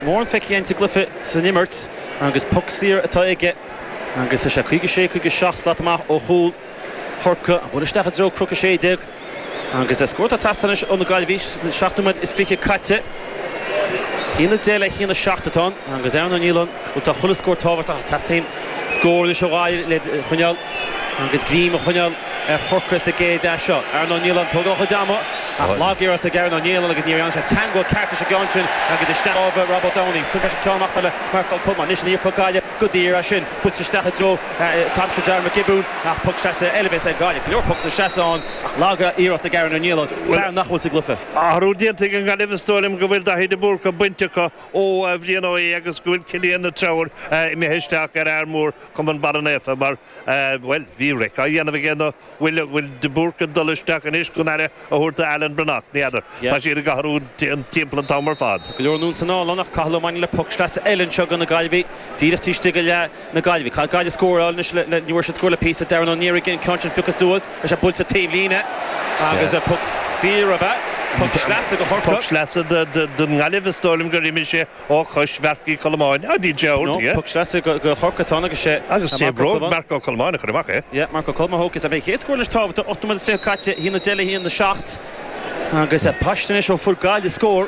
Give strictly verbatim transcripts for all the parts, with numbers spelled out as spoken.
Mór an feici ein glyfa sa nimmert agus pucsír atá ige agus is sé chuige sé chuige seach leat amach ó chúl chorca bud isteach a dro crucha sé dig agus is scórt a tasanis ón na gailhí seachtamid is fiche caite hína déile hína seachtatán agus ann an ílan ú tá chula scór tábhart a tasain scór le seogáil le chuneal agus grím a chuneal ar chorca sa géad a seo ar an ílan tógácha dama ach lágéir a gar an ílan agus níor an sé tango carta se gáin agus is steach ábh Robert Downey chun se ceamach fele Marco Culman níos níor cogáile go dtír a sin bud se steach dro tam se dar McGibbon ach puc se Elvis a gáile leor puc na seaán ach lága írat a gar an ílan fear nachhfuil sa glufa Arú dianta an galibh stólim go bhfuil dahéad búrca buintecha ó a bhríon ó agus go bhfuil cilíon na trabhar i mi heisteach ar airmór cum an barannéfa mar well bhí reic a dhéanamh ggéanna bhfuil bhfuil de búrca dolisteach an is gon aire a thuirta Alan Branach néidir tá siad a gaharú an timppla tamar fad. Go leor nún san álannach caithleáin le pucstras Ellen seo gan na gailhí tíre tíiste go le na gailhí Cá gaile scóráil le nuair se scóla písa dar an níir gin ceantin ficha suas a se bult a taobhlíne agus a puc sír a bheith puc sleasa go chorpa puc sleasa den galibh stólim go riimi sé ó chus verci Colmáin a dí deir tí puc sleasa go chorcatá agus sé agus sé bro Marco Colmáin a chuireach é yeah Marco Colman hógus a bheith chéad scóir leis tábhata ochtmas fé caite hína déile híon na seacht agus a paistenis ó full gáil scór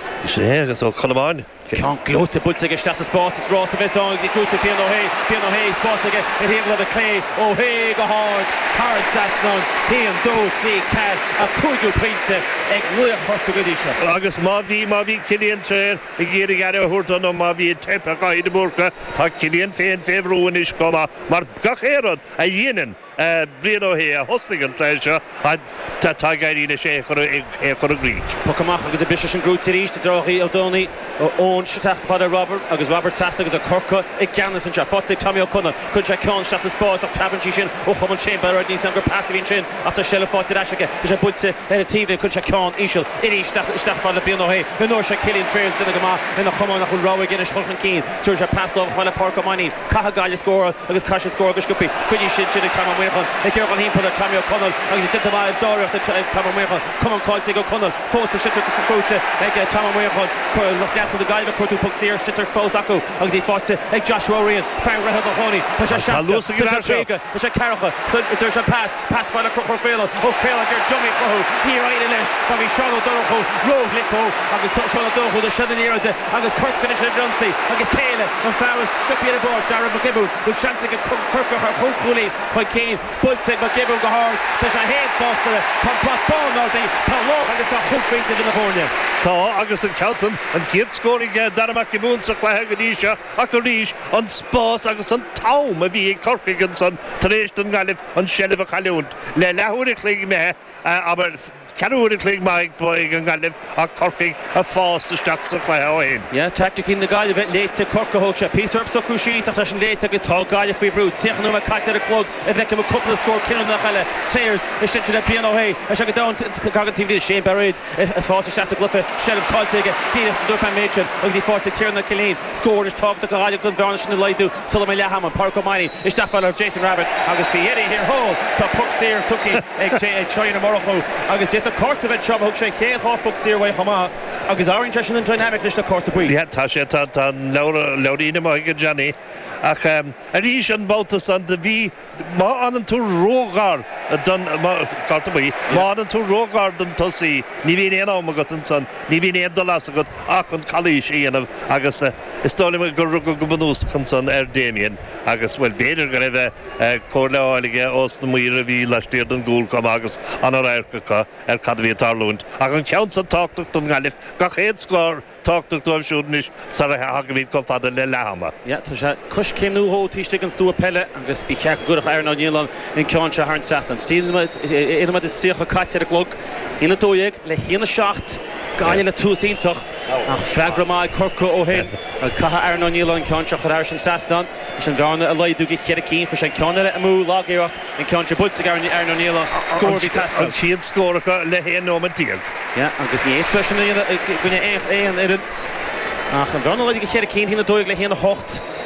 sé agus ó Colmáin Can glóte búlta ag stas a spás is rás a bheits ág í glúte Pian ó hé Pian ó hé spás aige i híon le a clé ó hé go hád hard sasnon híon dó tí cad a cúigiú prince ag luach chorpa godí se agus má bhí má bhí Cillian tréir i ggéir gar a thuirta nó má bhí tepa gaiide búrca tá Cillian féin féhrúin is goma mar gachéad a dhéanaan blian ó hé a hostigan tléise a tá gaiirína sé chur a gríic. Pocamach agus a bis an grúte ríis de drochaí ó dónaí ó ón seteach fada Robert agus Robert Sasta agus a corca i ceannas an se fotaigh Tommy O'Connor chun se ceann seas a spás ach cabantí sin ó chumann sin beir níos an gur passaíonn sin ach tá sela fáte aisiige is a bulte ar a tíomh chun se ceann ísisiil irí isteach fada Bian ó hé in nóir se Cillian Trails duna go má ina chumann nach chun ráigh gine chulchan cín túir se pasdómh fáile Porca Maní catha gáile scóra agus caiise scóra agus scopi chuidí sin sin ag Tom Muirchan ag cear an hímpla Tommy O'Connor agus i tinta má dóireachta Tom Muirchan cumann cáilte go O'Connor fós an sitte go grúte ag Tom Muirchan chuir leachta de gailh chuirtú puc sír stitar fós acu agus í fáte ag Joshua Ryan fear ratha go hóní tá sé seasta tá sé cearacha tuir se pass pass fáile cruchar féile ó féile gur dumí chuthu hí raide leis tá bhí Seán O'Donoghue róg licó agus Seán O'Donoghue de sian íirte agus Kirkfinish le Dunsaí agus céile an fearras scopi ar a bord Darren McGibbon bud seansa go Kirkfinish ar chóchlí chuid céin bulte McGibbon go hard tá sé héad fástara tá plot ball nádaí tá lách agus a chulfeinte de California Tá agus an ceansan an chéad scóring Darren McGibbon sa chléthe go díise a go ríis an spás agus an tám a bhí corcaigh san taréis an galibh an sellh a chaúnt le lehuiigh lí me aber Carúir clíigh maig buig an galibh a corcaigh a fás isteach sa chléthe ó hain. Ja, tactic in the gailh léite corca thóg se písarp sa cúsís ach sin léite agus tá gailh faoi bhrú tíochanú a caite a clog a bheicim a couple scór cinú nach eile Sayers is sin le Pian ó hé a se go dá cagatíí Shane Barrett a fás isteach a glufa sellh cáilte tí dúpa méid agus í fáte tíarna Cilín scór is tábhta go gailh go bhena sin na leidú sula mé lehamman Porca Maní is deafáil ar Jason Rabbit agus fi héirí hir hó tá puc séir tuci ag China Morocco agus the court of it job hook shake heel half fuck sear way hama agus orange sin an dynamic list of court to bui yeah tá sé tá tá Laura Laurina Maige Johnny ach um, a ríis an boutas an de bhí má an tú rógar don court to bui má an tú rógar don tosaí ní bhíon éon am agat an san ní bhíon éon dolas agat ach an chalís íanamh agus istálim go rug go banús chun san ar Damien agus bhfuil béidir go raibh cóirleáilige os na muir a bhí leistíir don gúil com agus an ar aircacha ar cadhí tarlúnt ach an ceann san táchtach don galibh gach héad scór táchtach dóibh siúdnis sa a hagamíd go fada le lehama. Ja, tá sé cos céim nó hó tíiste an stú pelle agus bí cheach gurach ar ná nílan in ceann se harn sasan. Inamad is síocha caite a glog hína dóigh le hína seacht gáile le túsíntoch ach feagramáid corca ó hin a catha ar ná nílan ceann se chuir sin sastan is an gána a leidú go chead cín chu sé ceanna a mú lágéireacht in ceann se bulte ar ná nílan scór bí tasta. An siad scóracha le héan nóman tíag. Ja, agus ní éithfleisina gine éon éon ach an bhena leidí go chead cín hína dóigh le héana hocht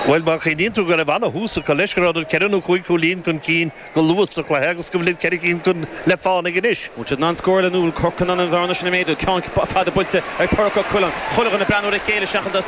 Well ba chéín tú go le bhana húsa go leisrád ceanú chuig cholín chun cín go luasach le agus go bhfuil ceircín chun le fána gis. Much non score le núl corcan an bharna sin méadú cean fada bulte ag porca chulan chulan na breanú a chéile seachan